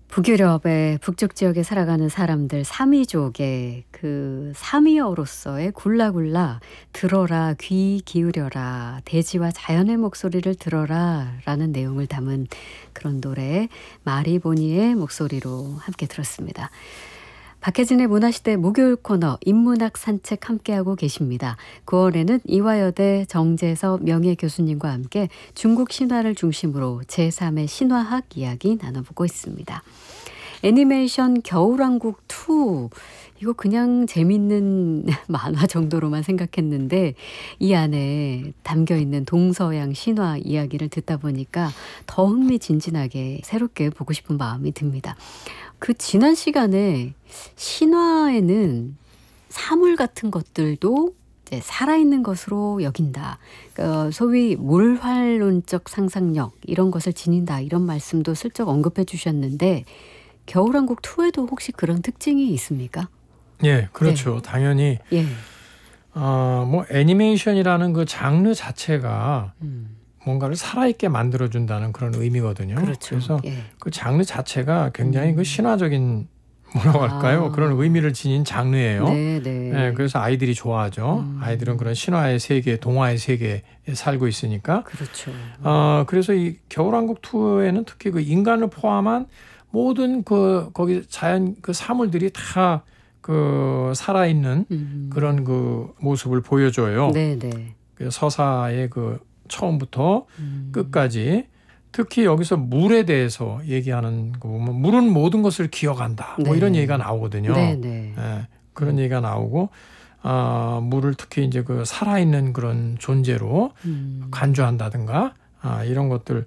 북유럽의 북쪽 지역에 살아가는 사람들 사미족의 그 사미어로서의 굴라굴라 들어라 귀 기울여라 대지와 자연의 목소리를 들어라 라는 내용을 담은 그런 노래 마리보니의 목소리로 함께 들었습니다. 박혜진의 문화시대 목요일 코너 인문학 산책 함께하고 계십니다. 9월에는 이화여대 정재섭 명예교수님과 함께 중국 신화를 중심으로 제3의 신화학 이야기 나눠보고 있습니다. 애니메이션 겨울왕국 2 이거 그냥 재밌는 만화 정도로만 생각했는데 이 안에 담겨있는 동서양 신화 이야기를 듣다 보니까 더 흥미진진하게 새롭게 보고 싶은 마음이 듭니다. 그 지난 시간에 신화에는 사물 같은 것들도 이제 살아있는 것으로 여긴다. 그러니까 소위 몰활론적 상상력 이런 것을 지닌다. 이런 말씀도 슬쩍 언급해 주셨는데 겨울왕국 2에도 혹시 그런 특징이 있습니까? 예, 그렇죠. 네. 당연히 예. 뭐 애니메이션이라는 그 장르 자체가 뭔가를 살아있게 만들어준다는 그런 의미거든요. 그렇죠. 그래서 예. 그 장르 자체가 굉장히 그 신화적인 뭐라고 할까요? 그런 의미를 지닌 장르예요. 네, 네. 예, 그래서 아이들이 좋아하죠. 아이들은 그런 신화의 세계, 동화의 세계에 살고 있으니까. 그렇죠. 그래서 이 겨울왕국 2에는 특히 그 인간을 포함한 모든 그 거기 자연 그 사물들이 다 그 살아있는 그런 그 모습을 보여줘요. 네, 네. 그 서사의 그 처음부터 끝까지 특히 여기서 물에 대해서 얘기하는 거 보면 물은 모든 것을 기억한다. 뭐 네. 이런 얘기가 나오거든요. 네, 네. 예, 그런 얘기가 나오고 물을 특히 이제 그 살아있는 그런 존재로 간주한다든가 이런 것들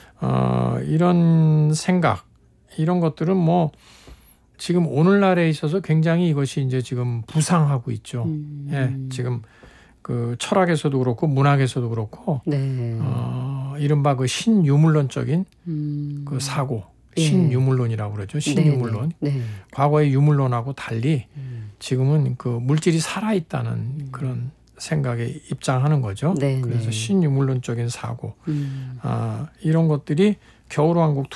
이런 생각 이런 것들은 뭐 지금 오늘날에 있어서 굉장히 이것이 이제 지금 부상하고 있죠. 예, 지금 그 철학에서도 그렇고 문학에서도 그렇고 네. 이른바 그 신유물론적인 그 사고 예. 신유물론이라고 그러죠. 신유물론. 네, 네. 과거의 유물론하고 달리 지금은 그 물질이 살아있다는 그런 생각에 입장하는 거죠. 네, 그래서 네. 신유물론적인 사고 이런 것들이 겨울왕국